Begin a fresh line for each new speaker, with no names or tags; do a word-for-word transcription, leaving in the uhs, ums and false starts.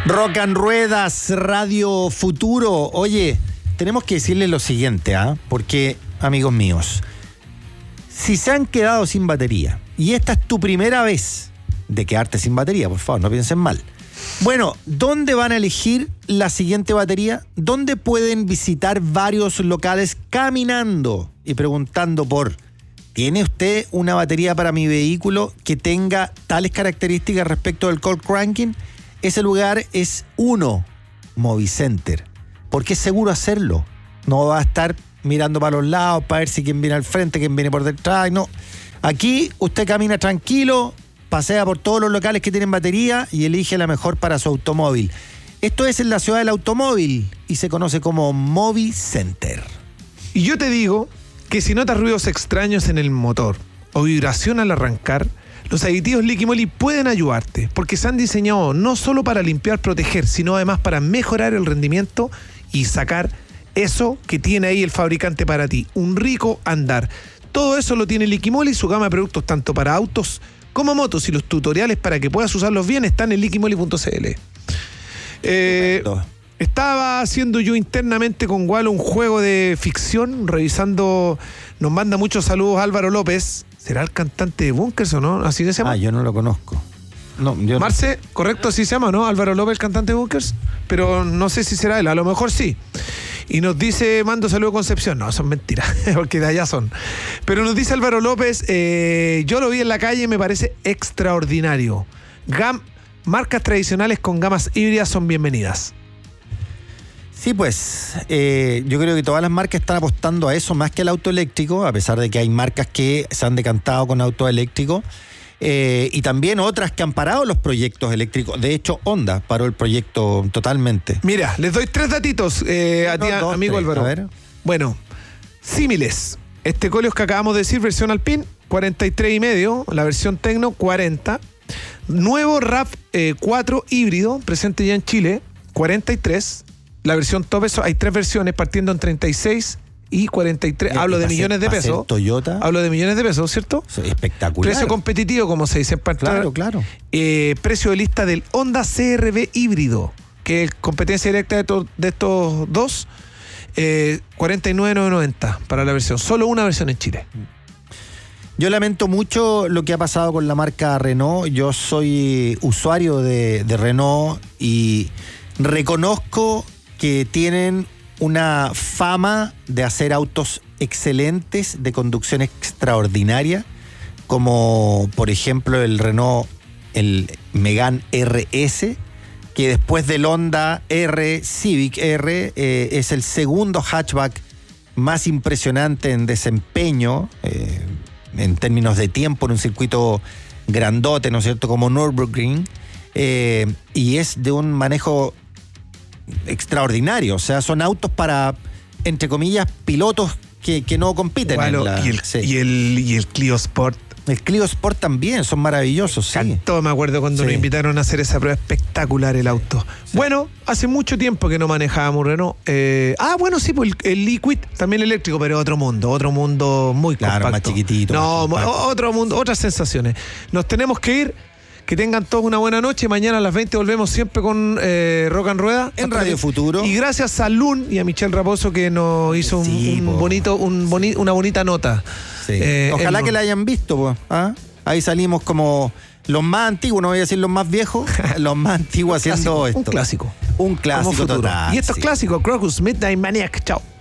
Rock and Ruedas, Radio Futuro. Oye, tenemos que decirles lo siguiente, ¿ah? ¿eh? Porque, amigos míos, si se han quedado sin batería y esta es tu primera vez de quedarte sin batería, por favor, no piensen mal. Bueno, ¿dónde van a elegir la siguiente batería? ¿Dónde pueden visitar varios locales caminando y preguntando por ¿tiene usted una batería para mi vehículo que tenga tales características respecto del cold cranking? Ese lugar es uno, Movicenter, porque es seguro hacerlo. No va a estar mirando para los lados para ver si quién viene al frente, quién viene por detrás. No. Aquí usted camina tranquilo, pasea por todos los locales que tienen batería y elige la mejor para su automóvil. Esto es en la ciudad del automóvil y se conoce como Movicenter.
Y yo te digo que si notas ruidos extraños en el motor o vibración al arrancar, los aditivos Liqui Moly pueden ayudarte, porque se han diseñado no solo para limpiar, proteger, sino además para mejorar el rendimiento y sacar eso que tiene ahí el fabricante para ti, un rico andar. Todo eso lo tiene Liqui Moly, su gama de productos tanto para autos como motos, y los tutoriales para que puedas usarlos bien están en liqui moly punto c l. Eh, estaba haciendo yo internamente con Walo un juego de ficción, revisando, nos manda muchos saludos Álvaro López. ¿Será el cantante de Bunkers o no? ¿Así que se llama?
Ah, yo no lo conozco. No, yo
Marce, correcto, así se llama, ¿no? Álvaro López, el cantante de Bunkers. Pero no sé si será él, a lo mejor sí. Y nos dice, mando saludo Concepción. No, son mentiras, porque de allá son. Pero nos dice Álvaro López, eh, yo lo vi en la calle y me parece extraordinario. Gam- marcas tradicionales con gamas híbridas son bienvenidas.
Sí, pues, eh, yo creo que todas las marcas están apostando a eso más que al auto eléctrico, a pesar de que hay marcas que se han decantado con auto eléctrico, eh, y también otras que han parado los proyectos eléctricos. De hecho, Honda paró el proyecto totalmente.
Mira, les doy tres datitos eh, a ti,
No, dos,
amigo
tres.
Álvaro.
A ver.
Bueno, símiles. Este Coleos que acabamos de decir, versión Alpine, cuarenta y tres y medio, la versión Tecno, cuarenta. Nuevo RAV eh, cuatro híbrido, presente ya en Chile, cuarenta y tres. La versión top, eso, hay tres versiones partiendo en treinta y seis y cuarenta y tres.
Y
Hablo de
ser,
millones de pesos.
Toyota.
Hablo de millones de pesos, ¿cierto?
Espectacular.
Precio competitivo, como se dice. Para
Claro, claro.
Eh, precio de lista del Honda C R V híbrido, que es competencia directa de, to- de estos dos. Eh, cuarenta y nueve mil novecientos noventa para la versión. Solo una versión en Chile.
Yo lamento mucho lo que ha pasado con la marca Renault. Yo soy usuario de, de Renault y reconozco que tienen una fama de hacer autos excelentes, de conducción extraordinaria, como por ejemplo el Renault, el Megane R S, que después del Honda R, Civic R, eh, es el segundo hatchback más impresionante en desempeño, eh, en términos de tiempo, en un circuito grandote, ¿no es cierto?, como Nürburgring, eh, y es de un manejo extraordinario. O sea, son autos para, entre comillas, pilotos que, que no compiten.
Bueno,
en la,
y, el,
sí.
y, el, y el Clio Sport.
El Clio Sport también, son maravillosos, sí.
Tanto me acuerdo cuando
Sí.
nos invitaron a hacer esa prueba, espectacular el auto.
Sí.
Bueno, hace mucho tiempo que no manejábamos Renault. Eh, ah, bueno, sí, pues el, el Liquid, también eléctrico, pero otro mundo, otro mundo muy
Claro,
compacto.
más chiquitito,
No,
más compacto.
otro mundo, otras sensaciones. Nos tenemos que ir. Que tengan todos una buena noche. Mañana a las veinte volvemos siempre con eh, Rock and Rueda.
En Radio Futuro.
Y gracias a Lun y a Michelle Raposo que nos hizo un,
Sí,
un
po.
bonito, un boni, una bonita nota.
Sí.
Eh,
Ojalá
en-
que la hayan visto, pues. ¿Ah? Ahí salimos como los más antiguos, no voy a decir los más viejos, los más antiguos haciendo
clásico,
esto.
un clásico.
Un clásico
Como futuro.
total.
Y esto
sí.
es clásico, Crocus Midnight Maniac. Chao.